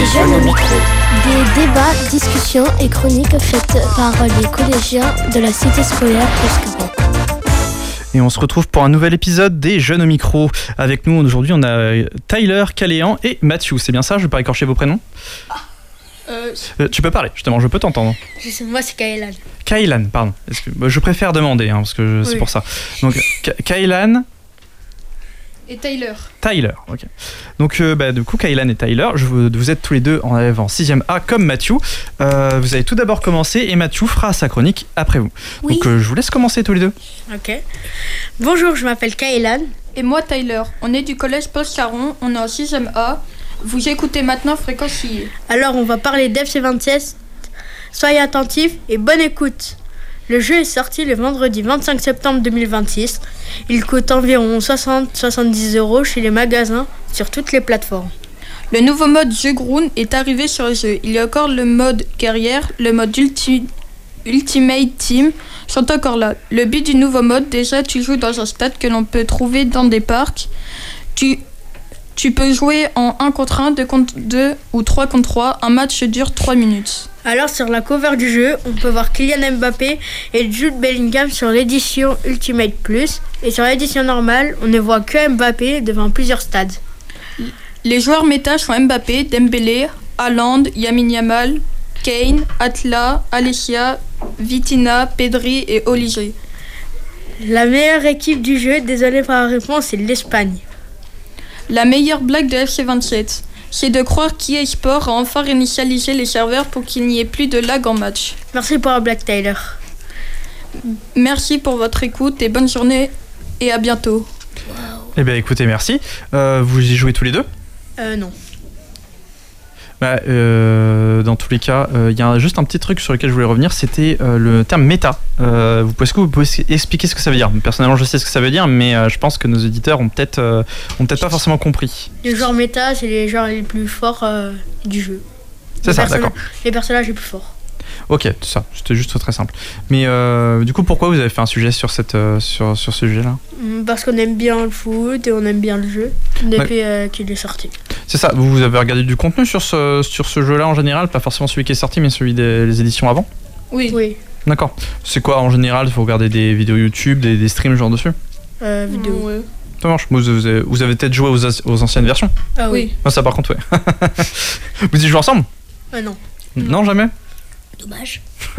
Les jeunes au micro. Des débats, discussions et chroniques faites par les collégiens de la cité scolaire Toscaron. Et on se retrouve pour un nouvel épisode des Jeunes au micro. Avec nous aujourd'hui, on a Tyler, Caléan et Mathieu. C'est bien ça? Je ne vais pas écorcher vos prénoms. Tu peux parler, justement, je peux t'entendre. Moi, c'est Kaelan. Kaelan, pardon. Je préfère demander, parce que c'est pour ça. Donc, Kaelan et Tyler. Tyler, ok. Donc, du coup, Kaelan et Tyler, vous êtes tous les deux en 6e A comme Mathieu. Vous allez tout d'abord commencer et Mathieu fera sa chronique après vous. Oui. Donc, je vous laisse commencer tous les deux. Ok. Bonjour, je m'appelle Kaelan. Et moi, Tyler. On est du collège Paul-Caron, on est en 6e A. Vous écoutez maintenant Fréquence IE. Alors, on va parler d'FC27. Soyez attentifs et bonne écoute. Le jeu est sorti le vendredi 25 septembre 2026. Il coûte environ 60-70 € chez les magasins sur toutes les plateformes. Le nouveau mode jeu Ground est arrivé sur le jeu. Il y a encore le mode carrière, le mode Ultimate Team sont encore là. Le but du nouveau mode, déjà, tu joues dans un stade que l'on peut trouver dans des parcs. Tu peux jouer en 1 contre 1, 2 contre 2 ou 3 contre 3. Un match dure 3 minutes. Alors sur la cover du jeu, on peut voir Kylian Mbappé et Jude Bellingham sur l'édition Ultimate Plus. Et sur l'édition normale, on ne voit que Mbappé devant plusieurs stades. Les joueurs méta sont Mbappé, Dembélé, Haaland, Lamine Yamal, Kane, Atla, Alessia, Vitinha, Pedri et Olivier. La meilleure équipe du jeu, désolé pour la réponse, c'est l'Espagne. La meilleure blague de FC27, c'est de croire qu'EA Sport a enfin réinitialisé les serveurs pour qu'il n'y ait plus de lag en match. Merci pour la blague, Tyler. Merci pour votre écoute et bonne journée et à bientôt. Wow. Eh bien écoutez, merci. Vous y jouez tous les deux? Non. Dans tous les cas, il y a juste un petit truc sur lequel je voulais revenir, c'était le terme méta. Est-ce que vous pouvez expliquer ce que ça veut dire? Personnellement, je sais ce que ça veut dire, mais je pense que nos auditeurs ont peut-être pas forcément compris. Les joueurs méta, c'est les joueurs les plus forts du jeu. C'est ça, d'accord. Les personnages les plus forts. Ok, c'est ça, c'était juste très simple. Mais du coup, pourquoi vous avez fait un sujet sur ce sujet-là? Parce qu'on aime bien le foot et on aime bien le jeu depuis qu'il est sorti. C'est ça, vous avez regardé du contenu sur ce jeu-là en général, pas forcément celui qui est sorti, mais celui des éditions avant? Oui. D'accord. C'est quoi en général? Vous regardez des vidéos YouTube, des streams genre dessus? Vidéo. Ouais. Ça marche. Vous avez peut-être joué aux anciennes versions? Ah oui. Ah, ça par contre, ouais. Vous y jouez ensemble? Non. Non, jamais? Dommage.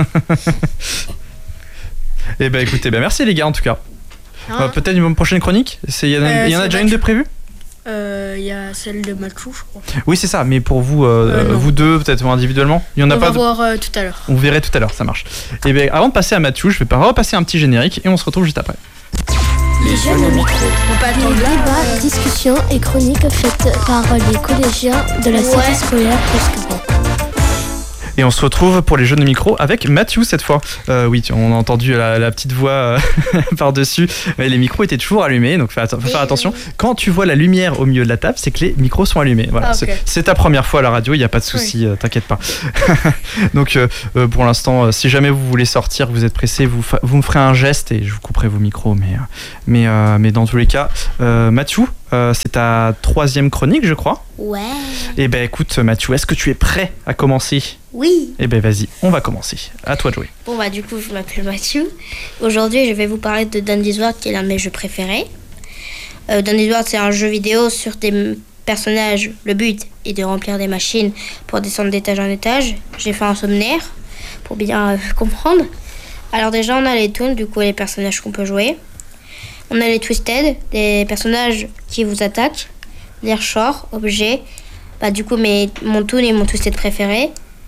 Eh ben écoutez, merci les gars en tout cas. Peut-être une prochaine chronique? Il y en a déjà une de prévue? Il y a celle de Mathieu, je crois. Oui, c'est ça, mais pour vous, vous deux, peut-être individuellement? Il y en a on pas. Va voir tout à l'heure. On verrait tout à l'heure, ça marche. Et bien avant de passer à Mathieu, je vais repasser un petit générique et on se retrouve juste après. Les jeunes au micro. Des débats, discussions et chroniques faites par les collégiens de la cité scolaire Toscaron. Et on se retrouve pour les jeunes de micro avec Mathieu cette fois. Oui, on a entendu la petite voix par-dessus. Mais les micros étaient toujours allumés, donc faut faire attention. Quand tu vois la lumière au milieu de la table, c'est que les micros sont allumés. Voilà, c'est ta première fois à la radio, il n'y a pas de souci, t'inquiète pas. Donc pour l'instant, si jamais vous voulez sortir, vous êtes pressé, vous me ferez un geste et je vous couperai vos micros. Mais dans tous les cas, Mathieu, c'est ta 3e chronique, je crois. Ouais. Eh ben écoute Mathieu, est-ce que tu es prêt à commencer? Oui. Eh ben vas-y, on va commencer. À toi de jouer. Bon du coup je m'appelle Mathieu. Aujourd'hui je vais vous parler de Dandy's World qui est l'un de mes jeux préférés. Dandy's World c'est un jeu vidéo sur des personnages. Le but est de remplir des machines pour descendre d'étage en étage. J'ai fait un sommaire pour bien comprendre. Alors déjà on a les toons, du coup les personnages qu'on peut jouer. On a les Twisted, des personnages qui vous attaquent. Les Shore, objets. Du coup mon toon et mon Twisted préféré.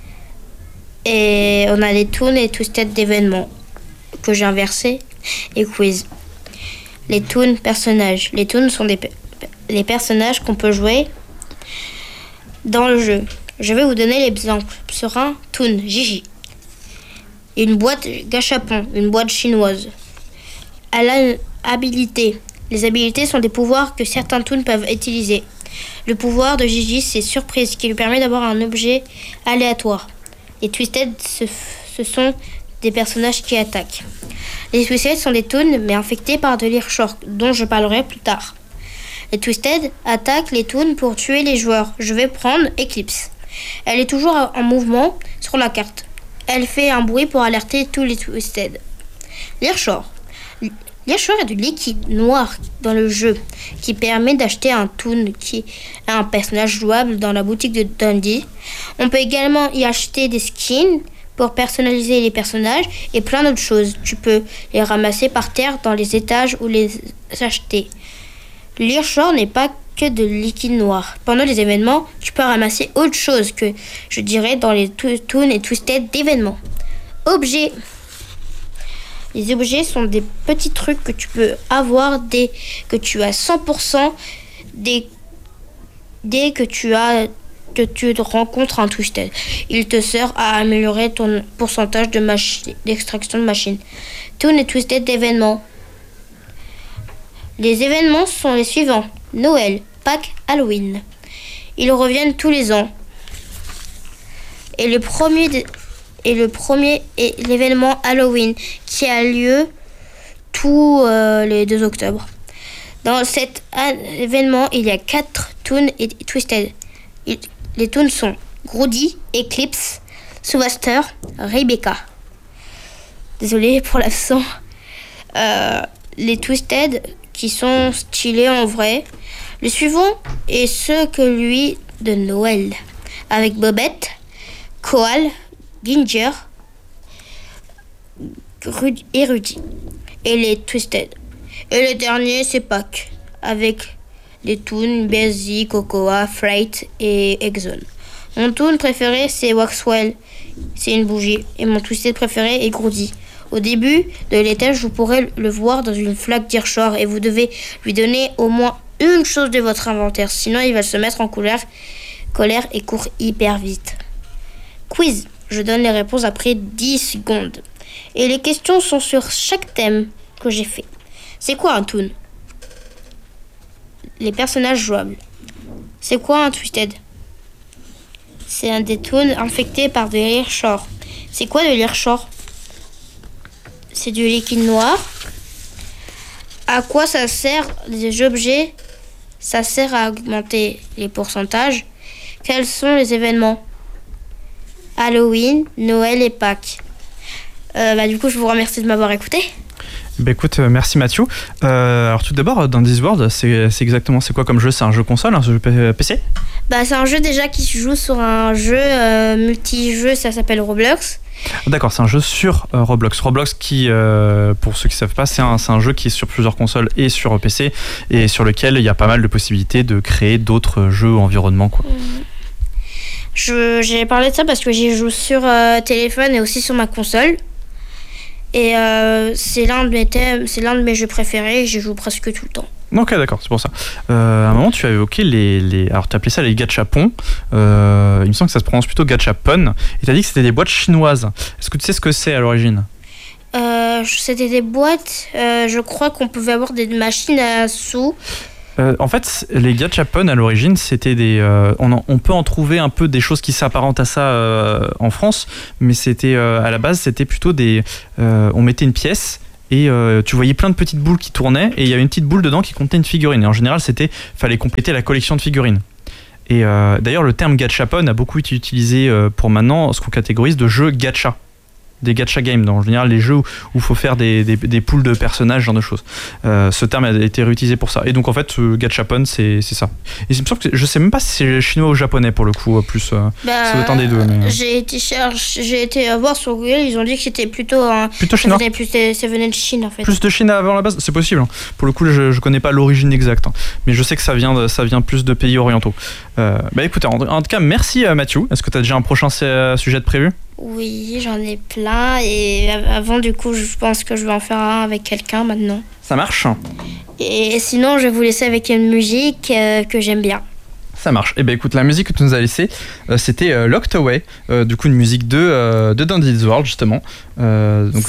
Et on a les toons et Twisted d'événements que j'ai inversés et quiz. Les toons personnages. Les toons sont les personnages qu'on peut jouer dans le jeu. Je vais vous donner l'exemple. Sur un toon, Gigi. Une boîte gâchapon, une boîte chinoise. Elle a une habilité. Les habilités sont des pouvoirs que certains toons peuvent utiliser. Le pouvoir de Gigi, c'est surprise, qui lui permet d'avoir un objet aléatoire. Les Twisted, ce sont des personnages qui attaquent. Les Twisted sont des toons, mais infectés par de l'Earthshock, dont je parlerai plus tard. Les Twisted attaquent les toons pour tuer les joueurs. Je vais prendre Eclipse. Elle est toujours en mouvement sur la carte. Elle fait un bruit pour alerter tous les Twisted. Learshore. Learshore est du liquide noir dans le jeu qui permet d'acheter un toon qui est un personnage jouable dans la boutique de Dundee. On peut également y acheter des skins pour personnaliser les personnages et plein d'autres choses. Tu peux les ramasser par terre dans les étages ou les acheter. Learshore n'est pas que de liquide noir. Pendant les événements, tu peux ramasser autre chose que, je dirais, dans les toons et twisted d'événements. Objets. Les objets sont des petits trucs que tu peux avoir dès que tu as 100%, dès que tu rencontres un twisted. Il te sert à améliorer ton pourcentage d'extraction de machine. Toon et twisted d'événements. Les événements sont les suivants. Noël, Pâques, Halloween. Ils reviennent tous les ans. Et le premier est l'événement Halloween qui a lieu tous les 2 octobre. Dans cet événement, il y a 4 toons et twisted. Les toons sont Groody, Eclipse, Sylvester, Rebecca. Désolée pour l'accent. Les twisted qui sont stylés en vrai. Le suivant est ce que lui de Noël, avec Bobette, Koal, Ginger et Rudy. Et les twisted. Et le dernier, c'est Pâques, avec les toons Bessie, Cocoa, Fright et Exxon. Mon toon préféré, c'est Waxwell. C'est une bougie. Et mon twisted préféré est Groody. Au début de l'étage, vous pourrez le voir dans une flaque d'Earshore et vous devez lui donner au moins une chose de votre inventaire. Sinon, il va se mettre en colère et court hyper vite. Quiz. Je donne les réponses après 10 secondes. Et les questions sont sur chaque thème que j'ai fait. C'est quoi un toon? Les personnages jouables. C'est quoi un twisted? C'est un des toons infectés par de Learshore. C'est quoi de Learshore? C'est du liquide noir. À quoi ça sert les objets? Ça sert à augmenter les pourcentages. Quels sont les événements? Halloween, Noël et Pâques. Du coup, je vous remercie de m'avoir écouté. Écoute, merci Mathieu. Alors tout d'abord, dans This World, c'est quoi comme jeu? C'est un jeu console, un jeu PC? C'est un jeu déjà qui se joue sur un jeu multi-jeu, ça s'appelle Roblox. D'accord, c'est un jeu sur Roblox. Roblox qui, pour ceux qui ne savent pas, c'est un jeu qui est sur plusieurs consoles et sur PC et sur lequel il y a pas mal de possibilités de créer d'autres jeux ou environnements, quoi. J'ai parlé de ça parce que j'y joue sur téléphone et aussi sur ma console. Et c'est l'un de mes jeux préférés, j'y joue presque tout le temps. Ok, d'accord, c'est pour ça. À un moment, tu as évoqué alors, tu as appelé ça les gachapons. Il me semble que ça se prononce plutôt gachapon. Et tu as dit que c'était des boîtes chinoises. Est-ce que tu sais ce que c'est à l'origine? C'était des boîtes, je crois qu'on pouvait avoir des machines à sous. En fait, les gachapon à l'origine, c'était on peut en trouver un peu des choses qui s'apparentent à ça en France, mais c'était à la base, c'était plutôt on mettait une pièce et tu voyais plein de petites boules qui tournaient et il y avait une petite boule dedans qui contenait une figurine. Et en général, fallait compléter la collection de figurines. Et d'ailleurs, le terme gachapon a beaucoup été utilisé pour maintenant ce qu'on catégorise de jeux gacha. Des gacha games, en général les jeux où il faut faire des poules de personnages, ce genre de choses. Ce terme a été réutilisé pour ça. Et donc en fait, gachapon, c'est ça. Et il me semble que je sais même pas si c'est chinois ou japonais pour le coup, plus. Ça doit être un des deux. Mais... J'ai été voir sur Google, ils ont dit que c'était plutôt chinois. Ça venait de Chine en fait. Plus de Chine avant la base, c'est possible. Hein. Pour le coup, je connais pas l'origine exacte, hein. Mais je sais que ça vient plus de pays orientaux. Écoutez, en tout cas, merci Mathieu. Est-ce que tu as déjà un prochain sujet de prévu? Oui, j'en ai plein et avant du coup je pense que je vais en faire un avec quelqu'un maintenant. Ça marche. Et sinon je vais vous laisser avec une musique que j'aime bien. Ça marche. Écoute, la musique que tu nous as laissée, c'était Locked Away, du coup une musique de Dandy's World justement. Donc je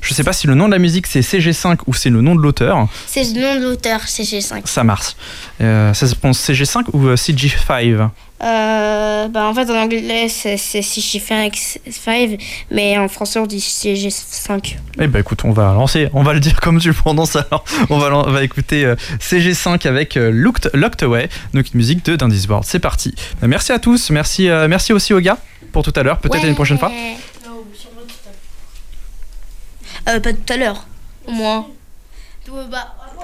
Je sais pas si le nom de la musique c'est CG5 ou c'est le nom de l'auteur. C'est le nom de l'auteur, CG5. Ça marche. Ça se prononce CG5 ou CG5? En fait, en anglais, c'est CG5, mais en français, on dit CG5. Eh ben écoute, on va le dire comme tu le prononces alors. On va écouter CG5 avec Locked Away, donc une musique de Dundies World. C'est parti. Merci à tous, merci aussi aux gars pour tout à l'heure, peut-être une prochaine fois. Pas tout à l'heure, au moins.